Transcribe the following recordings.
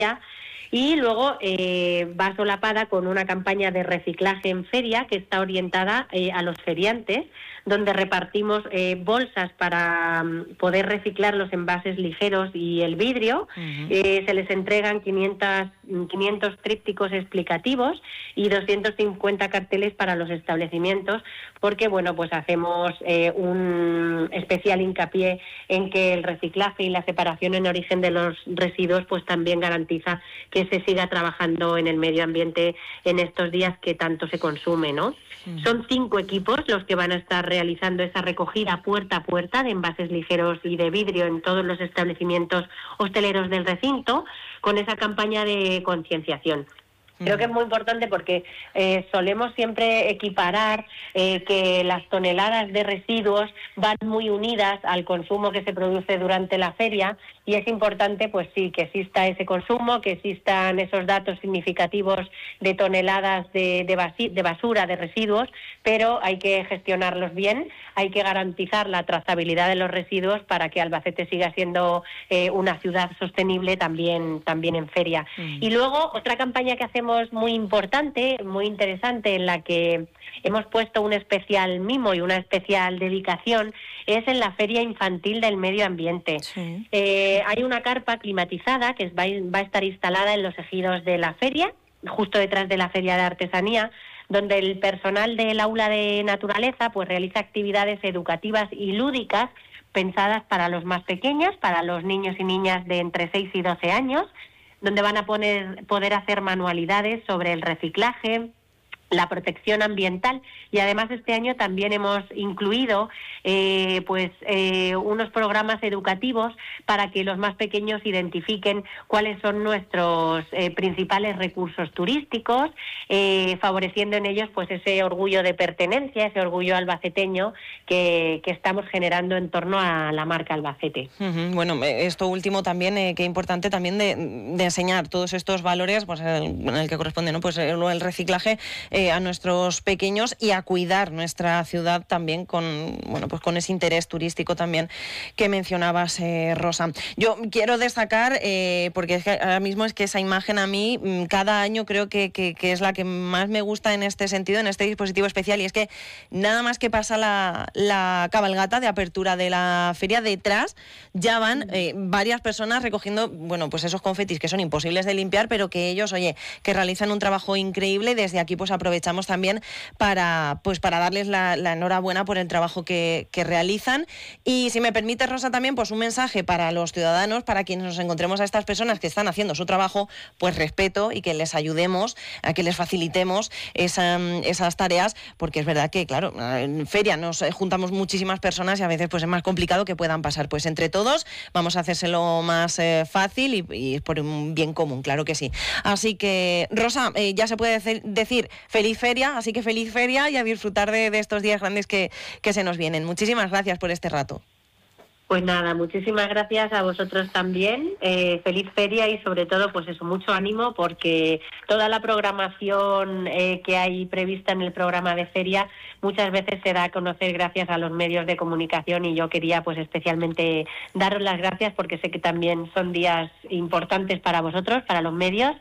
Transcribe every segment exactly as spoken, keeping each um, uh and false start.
Y luego eh, va solapada con una campaña de reciclaje en feria que está orientada eh, a los feriantes, donde repartimos eh, bolsas para um, poder reciclar los envases ligeros y el vidrio. Uh-huh. Eh, se les entregan quinientos, quinientos trípticos explicativos y doscientos cincuenta carteles para los establecimientos, porque bueno, pues hacemos eh, un especial hincapié en que el reciclaje y la separación en origen de los residuos pues también garantiza que se siga trabajando en el medio ambiente en estos días que tanto se consume, ¿no? Uh-huh. Son cinco equipos los que van a estar realizando esa recogida puerta a puerta de envases ligeros y de vidrio en todos los establecimientos hosteleros del recinto, con esa campaña de concienciación. Creo que es muy importante porque eh, solemos siempre equiparar eh, que las toneladas de residuos van muy unidas al consumo que se produce durante la feria, y es importante, pues sí, que exista ese consumo, que existan esos datos significativos de toneladas de, de, basi- de basura, de residuos, pero hay que gestionarlos bien, hay que garantizar la trazabilidad de los residuos para que Albacete siga siendo eh, una ciudad sostenible también, también en feria. Mm. Y luego, otra campaña que hacemos muy importante, muy interesante, en la que hemos puesto un especial mimo y una especial dedicación, es en la Feria Infantil del Medio Ambiente. Sí. Eh, hay una carpa climatizada que va, va a estar instalada en los ejidos de la feria, justo detrás de la Feria de Artesanía, donde el personal del aula de naturaleza pues realiza actividades educativas y lúdicas pensadas para los más pequeños, para los niños y niñas de entre seis y doce años, donde van a poner, poder hacer manualidades sobre el reciclaje, la protección ambiental, y además este año también hemos incluido eh, pues eh, unos programas educativos para que los más pequeños identifiquen cuáles son nuestros eh, principales recursos turísticos, eh, favoreciendo en ellos pues ese orgullo de pertenencia, ese orgullo albaceteño que, que estamos generando en torno a la marca Albacete. Uh-huh. Bueno, esto último también, eh, qué importante también de, de enseñar todos estos valores, pues el, en el que corresponde, ¿no? Pues el, el reciclaje eh, a nuestros pequeños y a cuidar nuestra ciudad también con, bueno, pues con ese interés turístico también que mencionabas, eh, Rosa. Yo quiero destacar, eh, porque es que ahora mismo es que esa imagen a mí cada año creo que, que, que es la que más me gusta en este sentido, en este dispositivo especial, y es que nada más que pasa la, la cabalgata de apertura de la feria, detrás ya van eh, varias personas recogiendo, bueno, pues esos confetis que son imposibles de limpiar, pero que ellos, oye, que realizan un trabajo increíble, y desde aquí pues aprovechamos también para, pues para darles la, la enhorabuena por el trabajo que, que realizan. Y si me permite, Rosa, también pues un mensaje para los ciudadanos, para quienes nos encontremos a estas personas que están haciendo su trabajo, pues respeto, y que les ayudemos, a que les facilitemos esa, esas tareas, porque es verdad que, claro, en feria nos juntamos muchísimas personas y a veces pues es más complicado que puedan pasar. Pues entre todos vamos a hacérselo más eh, fácil y, y por un bien común, claro que sí. Así que, Rosa, eh, ya se puede decir feliz feria, así que feliz feria y a disfrutar de, de estos días grandes que, que se nos vienen. Muchísimas gracias por este rato. Pues nada, muchísimas gracias a vosotros también, eh, feliz feria y sobre todo pues eso, mucho ánimo, porque toda la programación eh, que hay prevista en el programa de feria muchas veces se da a conocer gracias a los medios de comunicación, y yo quería pues especialmente daros las gracias porque sé que también son días importantes para vosotros, para los medios,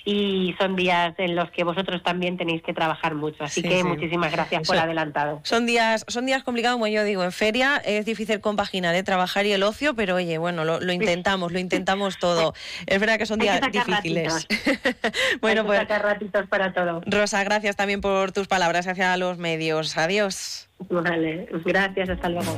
y son días en los que vosotros también tenéis que trabajar mucho, así sí, que sí. Muchísimas gracias por son, adelantado. Son días, son días complicados, como yo digo, en feria es difícil compaginar, ¿eh? Trabajar y el ocio, pero oye, bueno, lo, lo intentamos, lo intentamos todo. Es verdad que son días difíciles. Bueno, hay que pues sacar ratitos para todo. Rosa, gracias también por tus palabras hacia los medios. Adiós. Vale, gracias, hasta luego.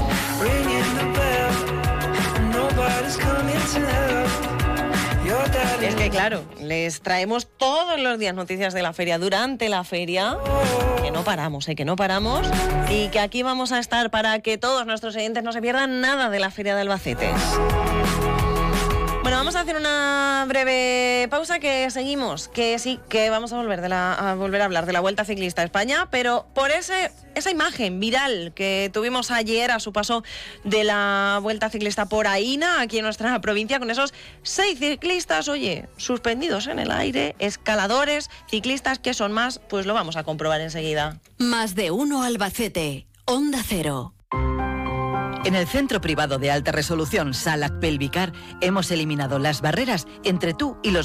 Es que claro, les traemos todos los días noticias de la feria, durante la feria, que no paramos, ¿eh? que no paramos, y que aquí vamos a estar para que todos nuestros oyentes no se pierdan nada de la feria de Albacete. Bueno, vamos a hacer una breve pausa, que seguimos, que sí, que vamos a volver, de la, a, volver a hablar de la Vuelta Ciclista a España, pero por ese, esa imagen viral que tuvimos ayer a su paso de la Vuelta Ciclista por Aína, aquí en nuestra provincia, con esos seis ciclistas, oye, suspendidos en el aire, escaladores, ciclistas, que son más, pues lo vamos a comprobar enseguida. Más de uno Albacete, Onda Cero. En el Centro Privado de Alta Resolución Salac Pelvicar hemos eliminado las barreras entre tú y los